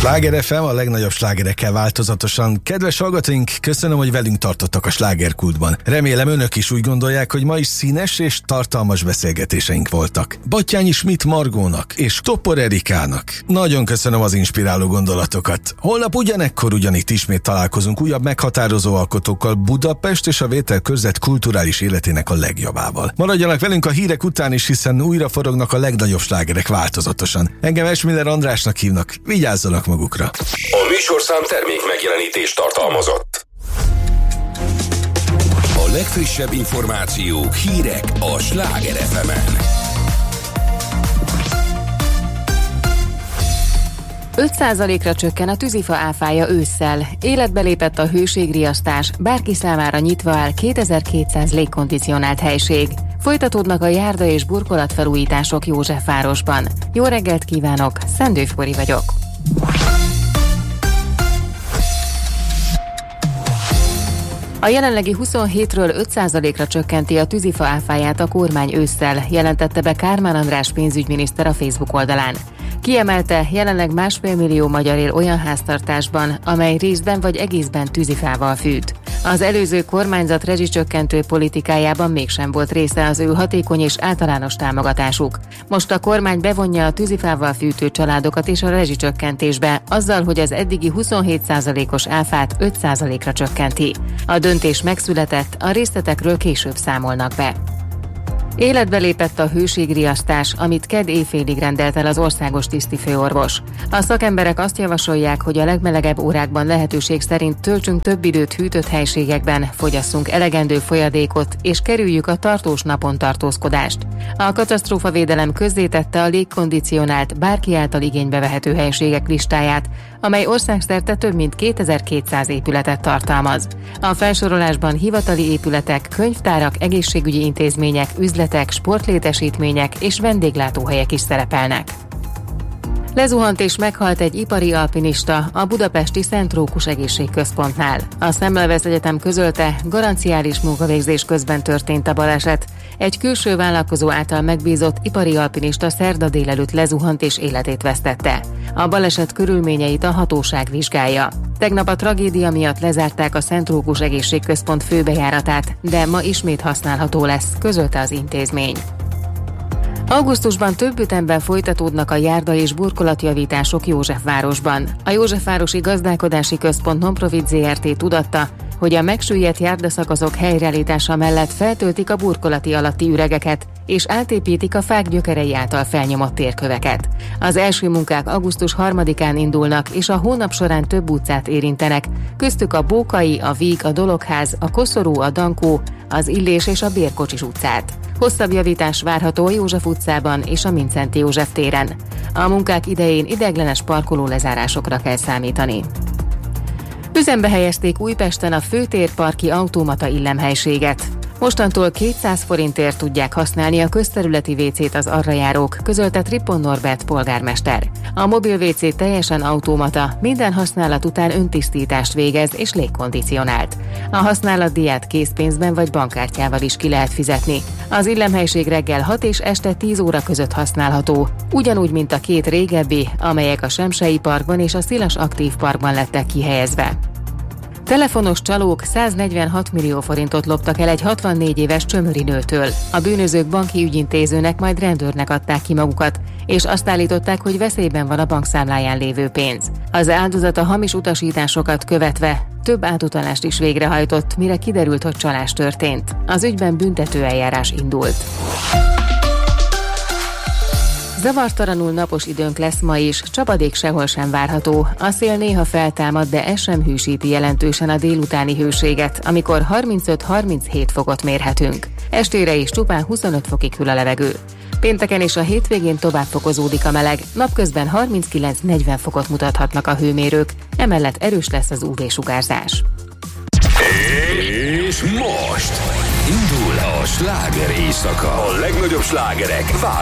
Sláger FM, a legnagyobb slágerekkel változatosan. Kedves hallgatóink, köszönöm, hogy velünk tartottak a slágerkultban. Remélem önök is úgy gondolják, hogy ma is színes és tartalmas beszélgetéseink voltak. Battyányi Schmidt Margónak és Topor Erikának nagyon köszönöm az inspiráló gondolatokat. Holnap ugyanekkor ugyanitt ismét találkozunk újabb meghatározó alkotókkal Budapest és a Vételkörzet kulturális életének a legjobbával. Maradjanak velünk a hírek után is, hiszen újra forognak a legnagyobb slágerek változatosan. Engem Esmiller Andrásnak hívnak, vigyázzanak magukra. A műsorszám termék megjelenítést tartalmazott. A legfrissebb információk, hírek a Sláger FM-en. 5%-ra csökken a tűzifa áfája ősszel. Életbe lépett a hőségriasztás, bárki számára nyitva áll 2200 légkondicionált helység. Folytatódnak a járda és burkolatfelújítások Józsefvárosban. Jó reggelt kívánok, Szendőf Kori vagyok. A jelenlegi 27-ről 5%-ra csökkenti a tűzifa áfáját a kormány ősszel, jelentette be Kármán András pénzügyminiszter a Facebook oldalán. Kiemelte, jelenleg 1,5 millió magyar él olyan háztartásban, amely részben vagy egészben tűzifával fűt. Az előző kormányzat rezsicsökkentő politikájában mégsem volt része az ő hatékony és általános támogatásuk. Most a kormány bevonja a tűzifával fűtő családokat is a rezsicsökkentésbe, azzal, hogy az eddigi 27%-os áfát 5%-ra csökkenti. A döntés megszületett, a részletekről később számolnak be. Életbe lépett a hőségriasztás, amit kedd éjfélig rendelt el az országos tisztifőorvos. A szakemberek azt javasolják, hogy a legmelegebb órákban lehetőség szerint töltsünk több időt hűtött helységekben, fogyasszunk elegendő folyadékot és kerüljük a tartós napon tartózkodást. A katasztrófavédelem közzétette a légkondicionált, bárki által igénybe vehető helységek listáját, amely országszerte több mint 2200 épületet tartalmaz. A felsorolásban hivatali épületek, könyvtárak, egészségügyi intézmények, üzletek, sportlétesítmények és vendéglátóhelyek is szerepelnek. Lezuhant és meghalt egy ipari alpinista a budapesti Szent Rókus Egészségközpontnál. A Semmelweis Egyetem közölte, garanciális munkavégzés közben történt a baleset. Egy külső vállalkozó által megbízott ipari alpinista szerda délelőtt lezuhant és életét vesztette. A baleset körülményeit a hatóság vizsgálja. Tegnap a tragédia miatt lezárták a Szent Rókus Egészségközpont főbejáratát, de ma ismét használható lesz, közölte az intézmény. Augusztusban több ütemben folytatódnak a járda és burkolatjavítások Józsefvárosban. A Józsefvárosi Gazdálkodási Központ Nonprofit Zrt. Tudatta, hogy a megsüllyedt járdaszakaszok helyreállítása mellett feltöltik a burkolati alatti üregeket, és átépítik a fák gyökerei által felnyomott térköveket. Az első munkák augusztus 3-án indulnak, és a hónap során több utcát érintenek, köztük a Bókai, a Víg, a Dologház, a Koszorú, a Dankó, az Illés és a Bérkocsis utcát. Hosszabb javítás várható a József utcában és a Mindszenty József téren. A munkák idején ideiglenes parkoló lezárásokra kell számítani. Üzembe helyezték Újpesten a főtérparki automata illemhelységet. Mostantól 200 forintért tudják használni a közterületi WC-t az arra járók, közölte Trippon Norbert polgármester. A mobil WC teljesen automata, minden használat után öntisztítást végez és légkondicionált. A használatdíját készpénzben vagy bankkártyával is ki lehet fizetni. Az illemhelység reggel 6 és este 10 óra között használható, ugyanúgy, mint a két régebbi, amelyek a Semsei Parkban és a Szilas Aktív Parkban lettek kihelyezve. Telefonos csalók 146 millió forintot loptak el egy 64 éves csömöri nőtől. A bűnözők banki ügyintézőnek, majd rendőrnek adták ki magukat, és azt állították, hogy veszélyben van a bankszámláján lévő pénz. Az áldozat a hamis utasításokat követve több átutalást is végrehajtott, mire kiderült, hogy csalás történt. Az ügyben büntetőeljárás indult. Zavartalanul napos időnk lesz ma is, csapadék sehol sem várható. A szél néha feltámad, de ez sem hűsíti jelentősen a délutáni hőséget, amikor 35-37 fokot mérhetünk. Estére is csupán 25 fokig hűl a levegő. Pénteken és a hétvégén tovább fokozódik a meleg, napközben 39-40 fokot mutathatnak a hőmérők, emellett erős lesz az UV-sugárzás. És most indul a sláger éjszaka. A legnagyobb slágerek